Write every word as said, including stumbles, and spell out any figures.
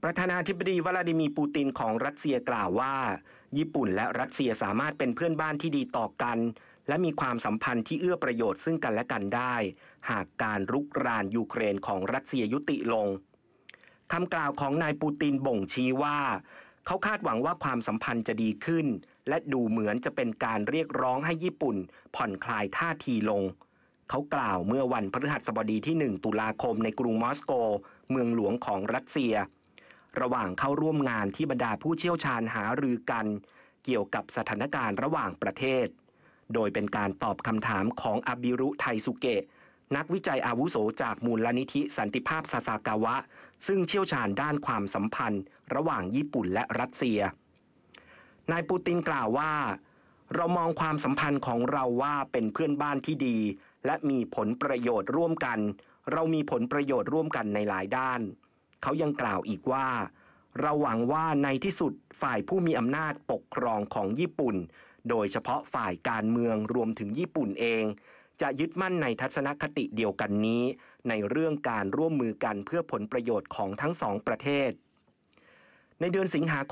ประธานาธิบดีวลาดิมีร์ปูตินของรัสเซียกล่าวว่าญี่ปุ่นและรัสเซียสามารถเป็นเพื่อนบ้านที่ดีต่อกันและมีความสัมพันธ์ที่เอื้อประโยชน์ซึ่งกันและกันได้หากการรุกรานยูเครนของรัสเซียยุติลงคำกล่าวของนายปูตินบ่งชี้ว่าเขาคาดหวังว่าความสัมพันธ์จะดีขึ้นและดูเหมือนจะเป็นการเรียกร้องให้ญี่ปุ่นผ่อนคลายท่าทีลงเขากล่าวเมื่อวันพฤหัสบดีที่หนึ่งตุลาคมในกรุงมอสโกเมืองหลวงของรัสเซียระหว่างเข้าร่วมงานที่บรรดาผู้เชี่ยวชาญหารือกันเกี่ยวกับสถานการณ์ระหว่างประเทศโดยเป็นการตอบคำถามของอาบิรุไทสุเกะนักวิจัยอาวุโสจากมูลนิธิสันติภาพซาซากาวะซึ่งเชี่ยวชาญด้านความสัมพันธ์ระหว่างญี่ปุ่นและรัสเซียนายปูตินกล่าวว่าเรามองความสัมพันธ์ของเราว่าเป็นเพื่อนบ้านที่ดีและมีผลประโยชน์ร่วมกันเรามีผลประโยชน์ร่วมกันในหลายด้านเขายังกล่าวอีกว่าเราหวังว่าในที่สุดฝ่ายผู้มีอำนาจปกครองของญี่ปุ่นโดยเฉพาะฝ่ายการเมืองรวมถึงญี่ปุ่นเองจะยึดมั่นในทัศนคติเดียวกันนี้ในเรื่องการร่วมมือกันเพื่อผลประโยชน์ของทั้งสองประเทศในเดือนสิงหา